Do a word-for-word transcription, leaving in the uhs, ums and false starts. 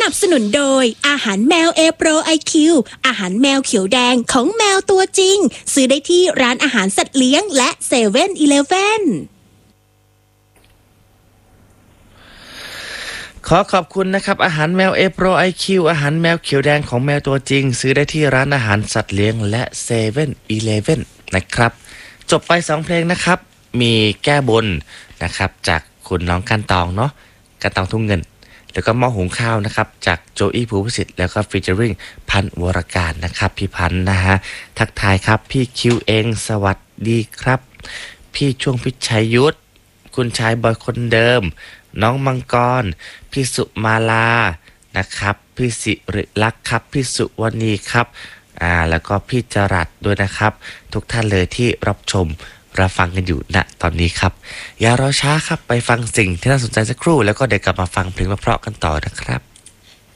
นับสนุนโดยอาหารแมวเอโปรไอคิวอาหารแมวเขียวแดงของแมวตัวจริงซื้อได้ที่ร้านอาหารสัตว์เลี้ยงและเซเว่นอีเลฟเว่นขอขอบคุณนะครับอาหารแมวเอโปรไอคิวอาหารแมวเขียวแดงของแมวตัวจริงซื้อได้ที่ร้านอาหารสัตว์เลี้ยงและเซเว่นอีเลฟเว่นนะครับจบไปสองเพลงนะครับมีแก้บนนะครับจากคุณน้องกันตองเนาะกันตองทุ่งเงินแล้วก็หม้อหุงข้าวนะครับจากโจอี้ภูพิสิทธิ์แล้วก็ฟีเจอริงพันวรการนะครับพี่พันนะฮะทักทายครับพี่คิวเองสวัสดีครับพี่ช่วงพิชัยยุทธคุณชายบอยคนเดิมน้องมังกรพี่สุมาลานะครับพี่สิริลักษ์ครับพี่สุวรรณีครับอ่าแล้วก็พี่จรัสด้วยนะครับทุกท่านเลยที่รับชมรับฟังกันอยู่ณตอนนี้ครับอย่ารอช้าครับไปฟังสิ่งที่น่าสนใจสักครู่แล้วก็เดี๋ยวกลับมาฟังเพลงเพราะๆกันต่อนะครับ